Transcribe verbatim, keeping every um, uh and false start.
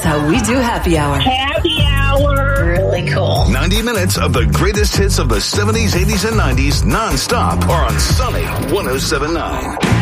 how we do happy hour. Happy hour. Really cool. ninety minutes of the greatest hits of the seventies, eighties, and nineties nonstop are on Sunny one oh seven point nine.